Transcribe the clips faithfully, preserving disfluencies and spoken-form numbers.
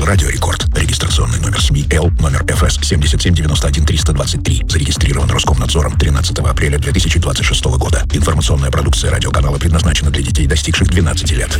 Радио Рекорд. Регистрационный номер СМИ Л, номер эф эс семь семь девять один три два три. Зарегистрирован Роскомнадзором тринадцатого апреля две тысячи двадцать шестого года. Информационная продукция радиоканала предназначена для детей, достигших двенадцати лет.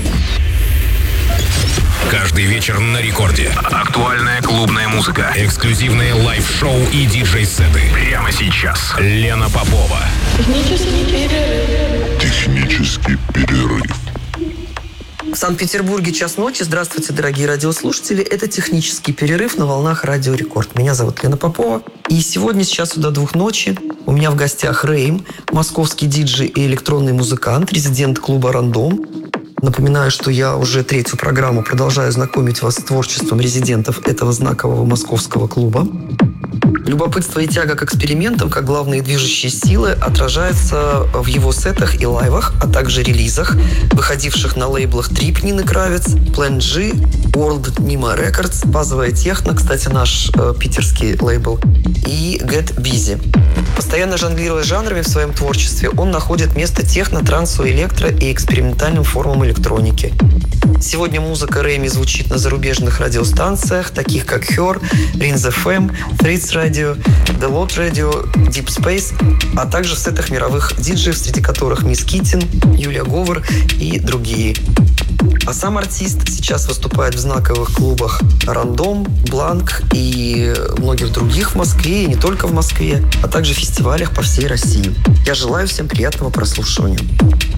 Каждый вечер на Рекорде. Актуальная клубная музыка, эксклюзивные лайв-шоу и диджей-сеты. Прямо сейчас. Лена Попова. Технический перерыв. Технический перерыв. В Санкт-Петербурге час ночи. Здравствуйте, дорогие радиослушатели. Это технический перерыв на волнах Радио Рекорд. Меня зовут Лена Попова. И сегодня с часу до двух ночи у меня в гостях Рейм, московский диджей и электронный музыкант, резидент клуба «Рандом». Напоминаю, что я уже третью программу продолжаю знакомить вас с творчеством резидентов этого знакового московского клуба. Любопытство и тяга к экспериментам, как главные движущие силы, отражается в его сетах и лайвах, а также релизах, выходивших на лейблах Trip Нины Кравец, Plan G, World Nima Records, базовая техно, кстати, наш э, питерский лейбл, и Get Busy. Постоянно жонглируя жанрами в своем творчестве, он находит место техно, трансу, электро и экспериментальным формам электроники. Сегодня музыка Рэйми звучит на зарубежных радиостанциях, таких как Her, Rinz эф эм, Fritz Radio, The Lot Radio, Deep Space, а также в сетах мировых диджеев, среди которых Мисс Китин, Юлия Говор и другие. А сам артист сейчас выступает в знаковых клубах «Рандом», «Бланк» и многих других в Москве, и не только в Москве, а также фестивалях по всей России. Я желаю всем приятного прослушивания.